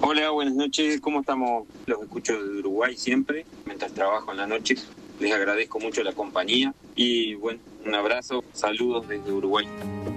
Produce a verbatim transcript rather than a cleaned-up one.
Hola, buenas noches, ¿cómo estamos? Los escucho desde Uruguay siempre, mientras trabajo en la noche. Les agradezco mucho la compañía y bueno, un abrazo, saludos desde Uruguay.